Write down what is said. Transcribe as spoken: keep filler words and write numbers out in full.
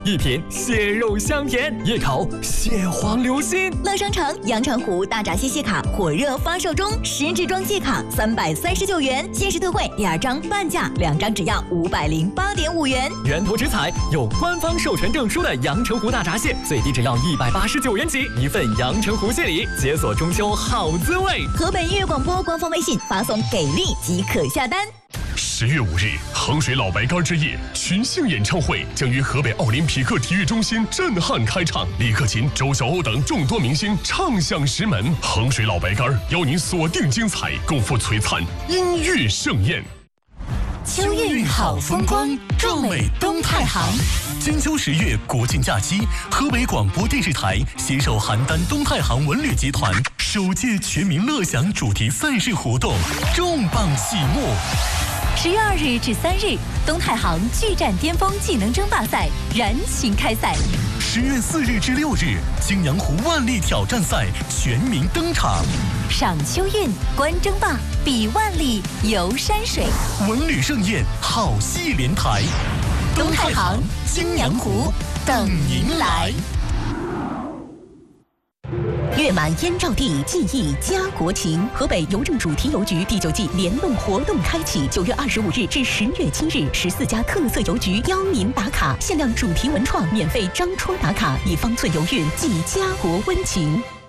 一品蟹肉香甜，一口蟹黄流心。 乐商城阳澄湖大闸蟹蟹卡火热发售中，十支装蟹卡三百三十九元，限时特惠第二张半价，两张只要五百零八点五元。 源头直采有官方授权证书的阳澄湖大闸蟹，最低只要一百八十九元起，一份阳澄湖蟹礼，解锁中秋好滋味。 河北音乐广播官方微信发送给力即可下单。 十月五日，衡水老白干之夜群星演唱会将于河北奥林匹克体育中心震撼开场，李克勤、周晓鸥等众多明星唱响石门。衡水老白干邀您锁定精彩，共赴璀璨音乐盛宴。 秋韵好风光，壮美东太行。 金秋十月国庆假期，河北广播电视台携手邯郸东太行文旅集团首届全民乐享主题赛事活动重磅启幕。 十月二日至三日，东太行巨战巅峰技能争霸赛燃情开赛。 十月四日至六日，青阳湖万历挑战赛全民登场。 赏秋韵，观争霸，比万历，游山水， 文旅盛宴，好戏连台。 东太行，青阳湖，等您来。 月满燕赵地，记忆家国情。河北邮政主题邮局第九季联动活动开启，九月二十五日至十月七日，十四家特色邮局邀您打卡，限量主题文创免费张戳打卡，以方寸邮运，记家国温情。